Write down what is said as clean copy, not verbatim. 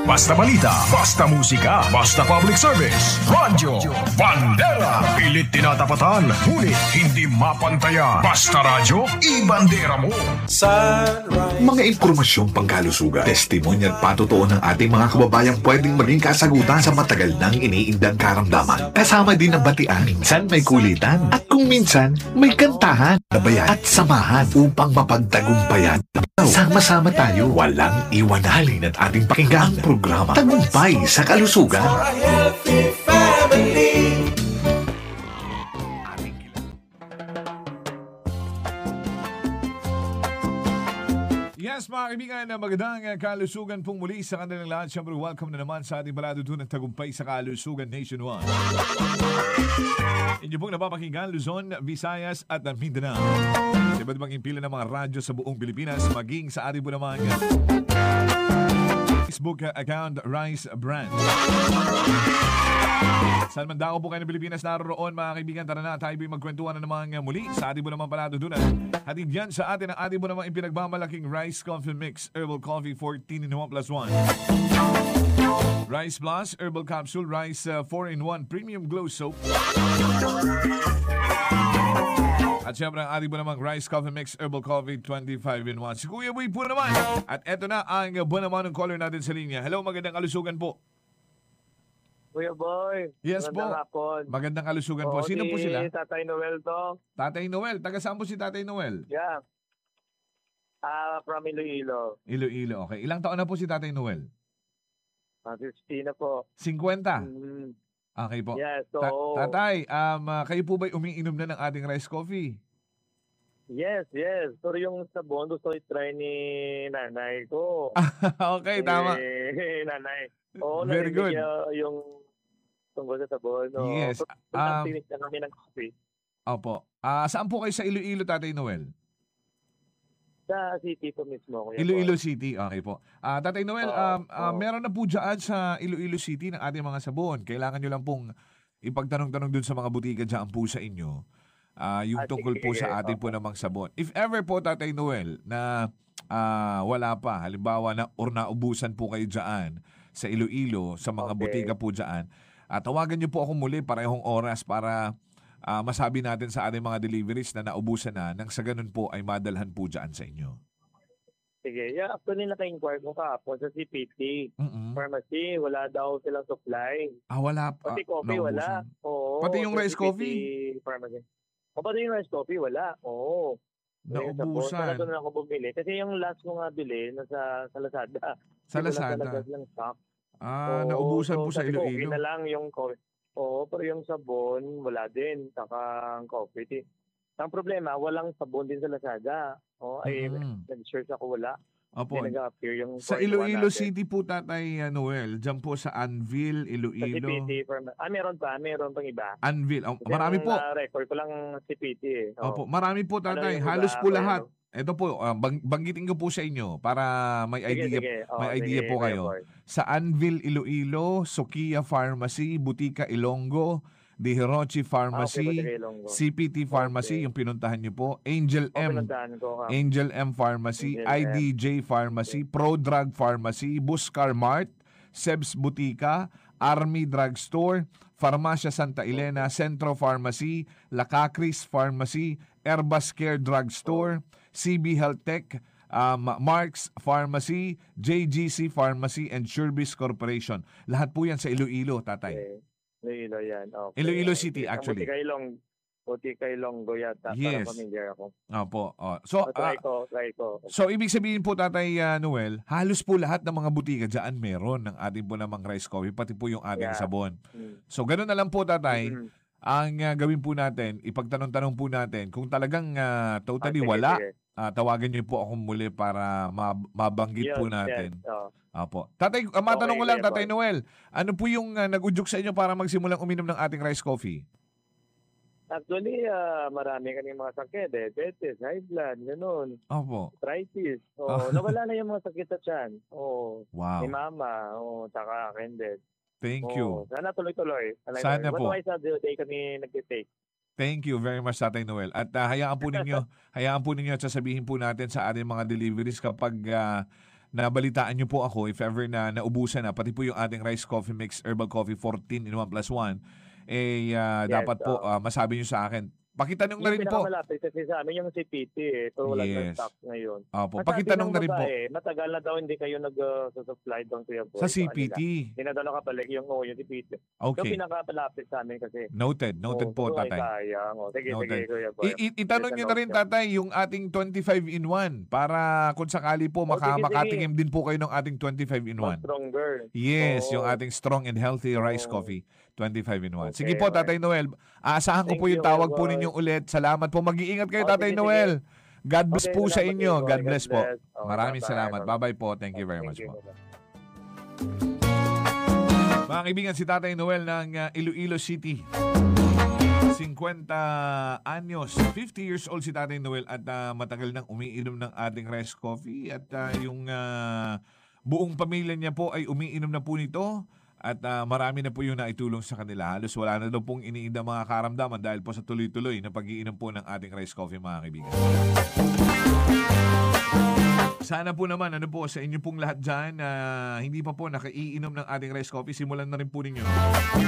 Basta balita, basta musika, basta public service. Radyo Bandera. Pilit tinatapatan, ngunit hindi mapantayan. Basta radyo, ibandera mo. Sunrise. Mga impormasyong pangkalusugan, testimonya at patotoo ng ating mga kababayang pwedeng maging kasagutan sa matagal nang iniindang karamdaman. Kasama din ang batian, minsan may kulitan, at kung minsan may kantahan, nabayan at samahan upang mapagtagumpayan. Sama-sama tayo, walang iwanalin at ating pakinggan ang programa Tagumpay sa Kalusugan. Healthy family. Yes, mga kaibigan, magandang kalusugan pong muli sa kanilang lahat. Siyempre, welcome na naman sa ating paladutunang Tagumpay sa Kalusugan Nationwide. Inyo pong napapakinggan, Luzon, Visayas at Mindanao. Sa iba't ibang impila ng mga radyo sa buong Pilipinas, maging sa ating po naman Facebook account, Rice Brand. Saan man dako po kayo ng Pilipinas naroon, mga kaibigan, tara na, tayo magkwentuhan na naman muli sa ating po naman paladutunan. Hatid yan sa atin ang ating po naman ipinagmamalaking Rice Coffee Mix, Herbal Coffee 14 in 1 plus 1. Rice Plus, Herbal Capsule, Rice 4-in-1 Premium Glow Soap. At syempre ang ating po namang Rice Coffee Mix, Herbal Coffee 25 in 1. Si Kuya Boy po naman. At eto na ang buwan naman ng caller natin sa linya. Hello, magandang kalusugan po. Kuya Boy. Yes po. Hapon. Magandang kalusugan po. Sino po sila? Tatay Noel to. Tatay Noel. Taga saan po si Tatay Noel? Yeah. From Iloilo. Iloilo, okay. Ilang taon na po si Tatay Noel? 50 na po. 50? Mm. Okay po. Yes, so... Tatay, kayo po ba'y umiinom na ng ating rice coffee? Yes. Pero yung sabon, gusto i-try ni nanay ko. Okay, tama. Nanay. Oo, Very good. Yung tungkol sa sabon. No? Yes. Finish na kami ng coffee. Opo. Saan po kayo sa Iloilo, Tatay Noel? Sa city po mismo. Kuya Iloilo Boy. City. Okay po. Tatay Noel, meron na po dyan sa Iloilo City ng ating mga sabon. Kailangan nyo lang pong ipagtanong-tanong dun sa mga butika dyan po sa inyo. Yung tungkol po sa ating po namang sabon. If ever po, Tatay Noel, na wala pa, halimbawa na or naubusan po kayo dyan sa Iloilo, sa mga butika po dyan, tawagan nyo po ako muli parehong oras para masabi natin sa ating mga deliveries na naubusan na nang sa ganun po ay madalhan po dyan sa inyo. Sige. Yeah, actually, naka-inquire ko kahapon sa CPT. Pharmacy, wala daw silang supply. Wala pa. Pati coffee, wala. Oo. Pati yung sa rice CPT coffee? Pharmacy. Pati yung rice coffee, wala. Oo. Naubusan. Tapos, na ako bumili. Kasi yung last ko nga bili, nasa sa Lazada. Sa Lazada? Wala talaga ng stock. Naubusan po sa sabi ko, okay Iloilo. na lang yung coffee. Oo, pero yung sabon, wala din. Saka ang coffee. Ang problema, walang sabon din sa Lazada. Nag-search ako, wala. Opo. Hindi nag-appear yung Sa Iloilo City po, Tatay Noel, dyan po sa Anvil, sa Iloilo. CPT. Meron pang iba. Anvil. Kasi Marami po. record ko lang CPT eh. Oo. Opo, marami po, Tatay. yung Halos iba? po Ano? lahat. Ito po, banggitin ko po sa inyo para may idea, Sige. may idea po Kuya kayo. Boy. Sa Anvil, Iloilo, Sukiya Pharmacy, Butika Ilonggo, De Hirochi Pharmacy, Okay, Ilonggo. CPT Pharmacy, Okay. yung pinuntahan niyo po, Angel M, Pinuntahan ko nga. Angel M Pharmacy, Angel M. IDJ Pharmacy, Pro Drug Pharmacy, Buscar Mart, Sebs Butika, Army Drug Store, Farmacia Santa Elena, Centro Pharmacy, Lacacris Pharmacy, Herbas Care Drug Store, CB Health Tech, Marks Pharmacy, JGC Pharmacy, and Surebis Corporation. Lahat po yan sa Iloilo, Tatay. Okay. Iloilo yan. Okay. Iloilo City, Ang actually. Butika Ilonggo yata. Yes. Para familiar ako. Opo. So, Try ko. so, ibig sabihin po, Tatay Noel, halos po lahat ng mga butika dyan meron ng ating po namang rice coffee, pati po yung ating sabon. So, ganun na lang po, Tatay. Ang gawin po natin, ipagtanong-tanong po natin, kung talagang totally Sige, wala, sige. tawagan niyo po ako muli para mabanggit po natin. Yes. Apo. Tatay, matanong ko lang, Kuya Tatay Boy. Noel, ano po yung nag-udyok sa inyo para magsimulang uminom ng ating rice coffee? Actually, marami kaming mga sakit. Diabetes, high blood, ganun. Opo. Arthritis. Nawala na yung mga sakit sa tiyan. Wow. Ni mama. Tsaka akin din. Thank you. Sana tuloy-tuloy. Sana po. Twice a day kami nag-take. Thank you very much, Tatay Noel. At hayaan po ninyo at sasabihin po natin sa ating mga deliveries kapag nabalitaan nyo po ako, if ever na naubusan na, pati po yung ating Rice Coffee Mix Herbal Coffee 14 in 1 plus 1, dapat po masabi nyo sa akin. Pakitanong na rin po. Yung pinakamalapit kasi sa amin yung si PT So wala na stock ngayon. Opo. Pakitanong na rin po. Matagal na daw hindi kayo nag-supply doon Kuya Boy. Sa CPT. Dinadala ka pala yung si PT. Okay. Yung pinakamalapit sa amin kasi. Noted po, tatay. Sige, Kuya Boy. Itanong nyo na rin, tatay, yung ating 25 in 1 para kung sakali po makatikim din po kayo ng ating 25 in 1. Stronger. Yes, yung ating strong and healthy rice coffee 25 in 1. Sige po, Tatay Noel. Aasahan ko po yung tawag po ninyo ulit. Salamat po. Mag-iingat kayo, Tatay Noel. God bless po sa inyo. God bless po. Maraming salamat. Bye-bye po. Thank you very much po. Mga kaibigan, si Tatay Noel ng Iloilo City. 50 anyos. 50 years old si Tatay Noel at matagal nang umiinom ng ating rice coffee at yung buong pamilya niya po ay umiinom na po nito. At marami na po yung naitulong sa kanila. Halos wala na daw pong iniinda mga karamdaman dahil po sa tuloy-tuloy na pag-iinom po ng ating rice coffee, mga kaibigan. Sana po naman, sa inyo pong lahat dyan, hindi pa po nakaiinom ng ating rice coffee, simulan na rin po ninyo.